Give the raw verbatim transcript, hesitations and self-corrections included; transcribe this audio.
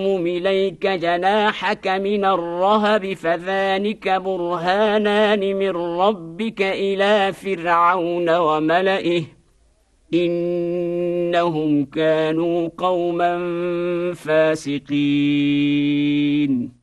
إليك جناحك من الرهب فذلك برهانان من ربك إلى فرعون وملئه إنهم كانوا قوما فاسقين